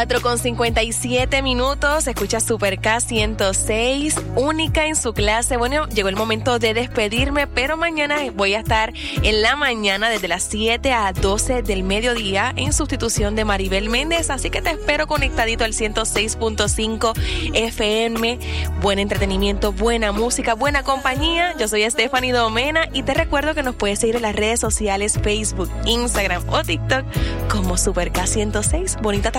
4:57. Escucha Super K 106, única en su clase. Bueno, llegó el momento de despedirme, pero mañana voy a estar en la mañana desde las 7 a 12 del mediodía en sustitución de Maribel Méndez, así que te espero conectadito al 106.5 FM. Buen entretenimiento, buena música, buena compañía. Yo soy Stephanie Domena y te recuerdo que nos puedes seguir en las redes sociales Facebook, Instagram o TikTok como Super K 106. Bonita tarde.